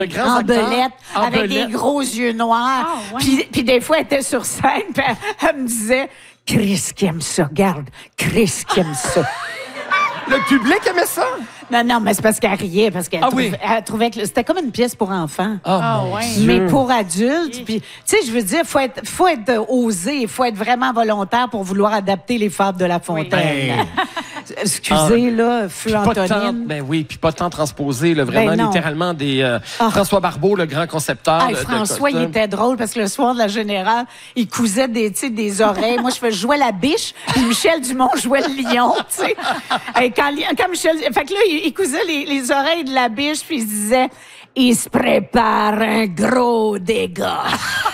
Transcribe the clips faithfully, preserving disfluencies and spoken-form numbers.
Un grand en belette, en avec belette. des gros yeux noirs. Ah, ouais. Puis, puis des fois, elle était sur scène, puis elle, elle me disait « Chris qui aime ça, garde, Chris qui aime ça. » Le public aimait ça? Non, non, mais c'est parce qu'elle riait, parce qu'elle Ah trouvait, oui. elle trouvait que c'était comme une pièce pour enfants. Oh, Ah, mon ouais. Dieu. Mais pour adultes, puis tu sais, je veux dire, faut être, faut être osé, faut être vraiment volontaire pour vouloir adapter les fables de La Fontaine. Ben. Excusez là, feu Puis pas tant, Antonine. ben oui, puis pas tant transposé, là, vraiment Ben non. littéralement des euh, Ah. François Barbeau, le grand concepteur. Hey, de- de François, il costumes. était drôle parce que le soir de la Générale, il cousait des, tu sais, des oreilles. Moi, je fais jouer la biche, puis Michel Dumont jouait le lion, tu sais. Et quand, quand Michel... Fait que là, il, il cousait les, les oreilles de la biche, puis il se disait « Il se prépare un gros dégât. »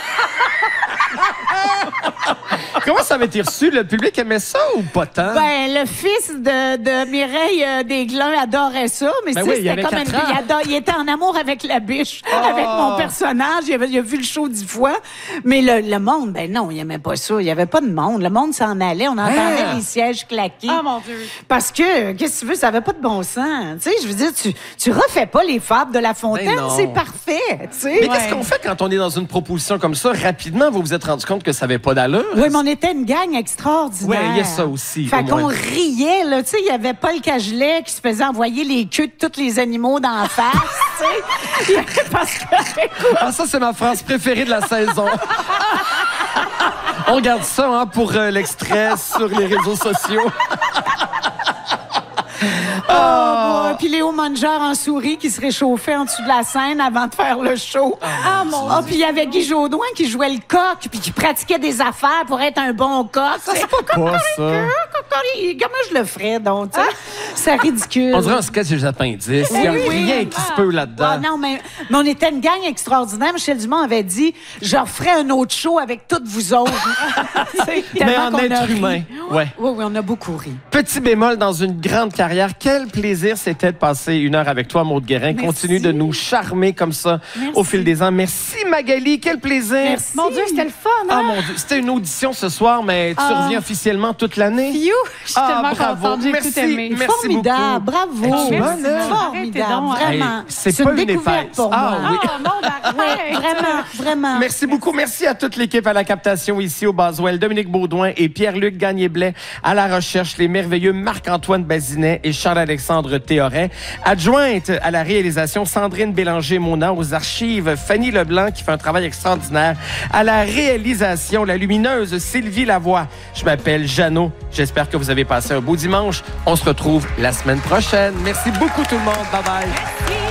Comment ça avait été reçu? Le public aimait ça ou pas tant? Ben, le fils de, de Mireille euh, Desglans adorait ça, mais Ben tu sais, oui, il c'était avait comme une... quatre ans. Il, adore- il était en amour avec la biche, avec mon personnage. Il, avait, il a vu le show dix fois. Mais le, le monde, ben non, il aimait pas ça. Il y avait pas de monde. Le monde s'en allait. On entendait Hein? les sièges claquer. Ah, mon Dieu. Parce que, qu'est-ce que tu veux, ça avait pas de bon sens. Tu sais, je veux dire, tu, tu refais pas les fables de La Fontaine, Ben non. c'est parfait, tu sais. Mais qu'est-ce qu'on fait quand on est dans une proposition comme ça? Rapidement, vous vous êtes rendu compte que ça n'avait pas d'allure? Oui, mais on était une gang extraordinaire. Ouais, il y a ça aussi, Fait au qu'on moins. riait, là. Tu sais, il y avait Paul Cagelet qui se faisait envoyer les queues de tous les animaux dans la face, tu sais. Parce que, écoute, Ah, ça, c'est ma phrase préférée de la saison. On garde ça hein, pour euh, l'extrait sur les réseaux sociaux. oh, puis Léo Manger en souris qui se réchauffait en dessous de la scène avant de faire le show. Ah, mon Ah, puis il y avait Guy Jodoin qui jouait le coq puis qui pratiquait des affaires pour être un bon coq. Ça, c'est pas pas ça. Comment je le ferais, donc, tu sais? C'est ridicule. On dirait un sketch des appendices. Il n'y a Oui, oui. rien qui se peut là-dedans. Ah non, mais, mais on était une gang extraordinaire. Michel Dumont avait dit « Je referai un autre show avec toutes vous autres. » Mais en être humain. Ouais. Oui, oui, on a beaucoup ri. Petit bémol dans une grande carrière. Quel plaisir c'était de passer une heure avec toi, Maude Guérin. Merci. Continue de nous charmer comme ça Merci. au fil des ans. Merci, Magali. Quel plaisir. Merci. Mon Dieu, c'était le fun, Ah hein? mon Dieu, c'était une audition ce soir, mais tu Ah. reviens officiellement toute l'année. You, je suis Ah, tellement bravo. contente, j'ai Merci. tout aimé. Merci Formidable, beaucoup. bravo. Hey, tu vois, là? Formidable, Arrêtez donc. vraiment. Hey, c'est pas une une découverte épaisse. pour Ah, moi. oui. Oh, non, Ouais, arrête. vraiment, vraiment. Merci beaucoup. Merci à toute l'équipe à la captation ici au Boswell. Dominique Baudouin et Pierre-Luc Gagné-Blais à la recherche. Les merveilleux Marc-Antoine Bazinet et Charles-Alexandre Théoret. Adjointe à la réalisation, Sandrine Bélanger-Mona. Aux archives, Fanny Leblanc qui fait un travail extraordinaire. À la réalisation, la lumineuse Sylvie Lavoie. Je m'appelle Jeannot. J'espère que vous avez passé un beau dimanche. On se retrouve la semaine prochaine. Merci beaucoup tout le monde. Bye bye.